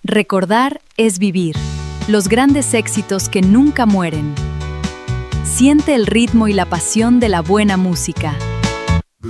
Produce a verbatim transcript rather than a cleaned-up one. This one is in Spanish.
Recordar es vivir. Los grandes éxitos que nunca mueren. Siente el ritmo y la pasión de la buena música.